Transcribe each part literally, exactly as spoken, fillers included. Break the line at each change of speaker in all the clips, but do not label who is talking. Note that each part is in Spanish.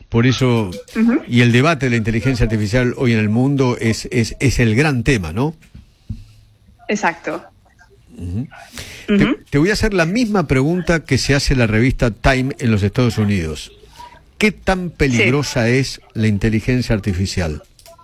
Por eso, uh-huh. y el debate de la inteligencia artificial hoy en el mundo es, es, es el gran tema, ¿no?
Exacto.
Uh-huh. Uh-huh. Te, te voy a hacer la misma pregunta que se hace la revista Time en los Estados Unidos. ¿Qué tan peligrosa sí. es la inteligencia artificial?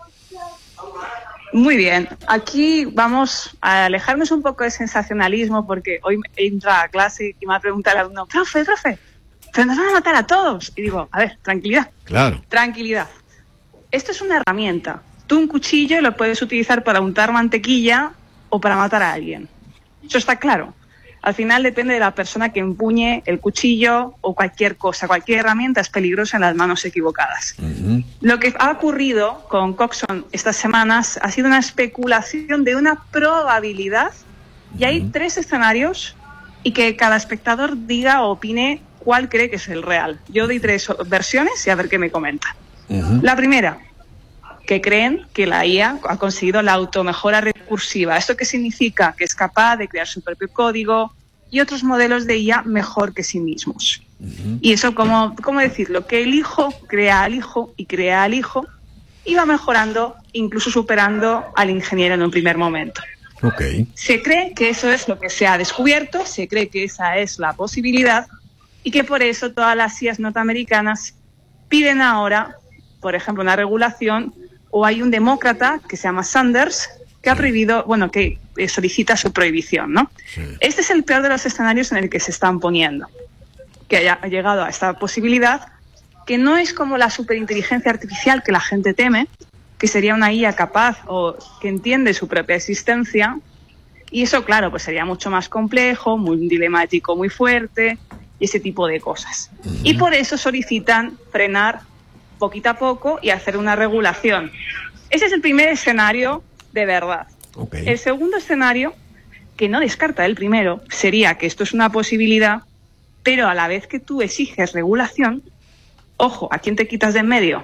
Muy bien. Aquí vamos a alejarnos un poco de sensacionalismo, porque hoy entra a clase y me ha preguntado el alumno, profe, profe, pero nos van a matar a todos. Y digo, a ver, tranquilidad.
Claro.
Tranquilidad. Esto es una herramienta. Tú un cuchillo lo puedes utilizar para untar mantequilla o para matar a alguien. Eso está claro. Al final depende de la persona que empuñe el cuchillo o cualquier cosa. Cualquier herramienta es peligrosa en las manos equivocadas. Uh-huh. Lo que ha ocurrido con Coxon estas semanas ha sido una especulación de una probabilidad. Y hay uh-huh. tres escenarios y que cada espectador diga o opine cuál cree que es el real. Yo doy tres versiones y a ver qué me comenta. Uh-huh. La primera, que creen que la I A ha conseguido la automejora recursiva. ¿Esto qué significa? Que es capaz de crear su propio código y otros modelos de I A mejor que sí mismos. Uh-huh. Y eso, ¿cómo, cómo decirlo? Que el hijo crea al hijo y crea al hijo y va mejorando, incluso superando al ingeniero en un primer momento.
Okay.
Se cree que eso es lo que se ha descubierto, se cree que esa es la posibilidad y que por eso todas las I As norteamericanas piden ahora, por ejemplo, una regulación. O hay un demócrata que se llama Sanders que ha prohibido, bueno, que solicita su prohibición, ¿no? Sí. Este es el peor de los escenarios en el que se están poniendo, que haya llegado a esta posibilidad, que no es como la superinteligencia artificial que la gente teme, que sería una I A capaz o que entiende su propia existencia, y eso, claro, pues sería mucho más complejo, muy un dilema ético muy fuerte, y ese tipo de cosas. Uh-huh. Y por eso solicitan frenar poquito a poco y hacer una regulación. Ese es el primer escenario de verdad.
Okay.
El segundo escenario, que no descarta el primero, sería que esto es una posibilidad, pero a la vez que tú exiges regulación, ojo, ¿a quién te quitas de en medio?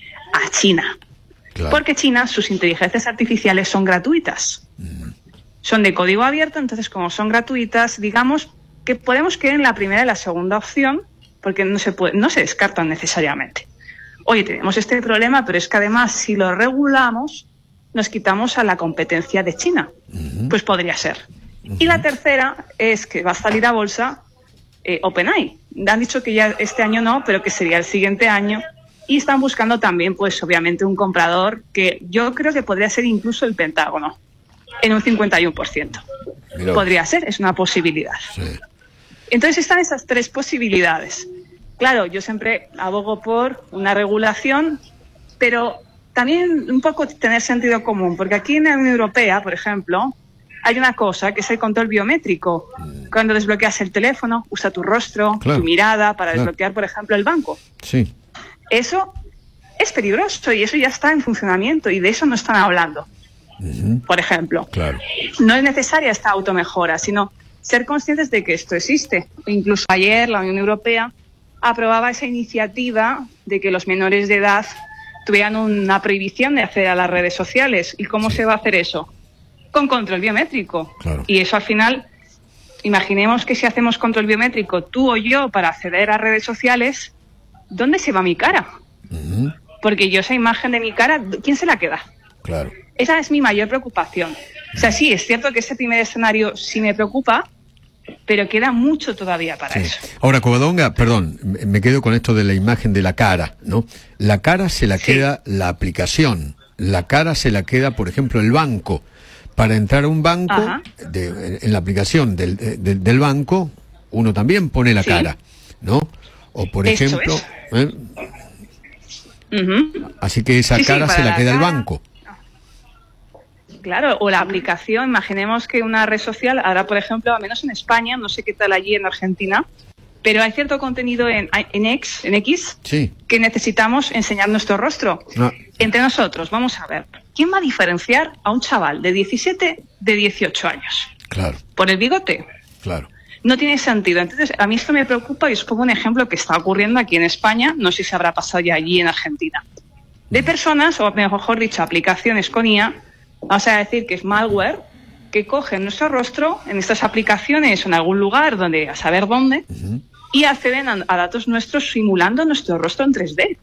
A China. Claro. Porque China, sus inteligencias artificiales son gratuitas. Mm. Son de código abierto, entonces como son gratuitas, digamos que podemos caer en la primera y la segunda opción, porque no se puede, no se descartan necesariamente. Oye, tenemos este problema, pero es que además si lo regulamos, nos quitamos a la competencia de China. Uh-huh. Pues podría ser. Uh-huh. Y la tercera es que va a salir a bolsa eh, OpenAI. Han dicho que ya este año no, pero que sería el siguiente año. Y están buscando también, pues obviamente, un comprador que yo creo que podría ser incluso el Pentágono, en un cincuenta y uno por ciento. Mirá. Podría ser, es una posibilidad.
Sí.
Entonces están esas tres posibilidades. Claro, yo siempre abogo por una regulación, pero también un poco tener sentido común, porque aquí en la Unión Europea, por ejemplo, hay una cosa que es el control biométrico. Mm. Cuando desbloqueas el teléfono, usa tu rostro, claro, tu mirada para claro. desbloquear, por ejemplo, el banco.
Sí.
Eso es peligroso y eso ya está en funcionamiento y de eso no están hablando. Uh-huh. Por ejemplo,
claro.
no es necesaria esta automejora, sino ser conscientes de que esto existe. Incluso ayer la Unión Europea aprobaba esa iniciativa de que los menores de edad tuvieran una prohibición de acceder a las redes sociales. ¿Y cómo sí. se va a hacer eso? Con control biométrico.
Claro.
Y eso al final, imaginemos que si hacemos control biométrico tú o yo para acceder a redes sociales, ¿dónde se va mi cara? Uh-huh. Porque yo esa imagen de mi cara, ¿quién se la queda?
Claro.
Esa es mi mayor preocupación. O sea, sí, es cierto que ese primer escenario sí me preocupa, pero queda mucho todavía para sí. eso.
Ahora, Covadonga, perdón, me quedo con esto de la imagen de la cara, ¿no? La cara se la sí. queda la aplicación, la cara se la queda, por ejemplo, el banco. Para entrar a un banco, de, en la aplicación del, de, del banco, uno también pone la sí. cara, ¿no? O, por
Eso
ejemplo...
es.
¿eh?
Uh-huh.
Así que esa sí, cara sí, se la, la queda cara... el banco.
Claro, o la aplicación, imaginemos que una red social, ahora por ejemplo, al menos en España, no sé qué tal allí en Argentina, pero hay cierto contenido en, en X, en X
sí.
que necesitamos enseñar nuestro rostro. No. Entre nosotros, vamos a ver, ¿quién va a diferenciar a un chaval de diecisiete de dieciocho años?
Claro.
¿Por el bigote?
Claro.
No tiene sentido. Entonces, a mí esto me preocupa y os pongo un ejemplo que está ocurriendo aquí en España, no sé si habrá pasado ya allí en Argentina. De personas, o mejor dicho, aplicaciones con I A, vamos a decir que es malware, que cogen nuestro rostro en estas aplicaciones o en algún lugar, donde a saber dónde, uh-huh. y acceden a, a datos nuestros simulando nuestro rostro en tres D.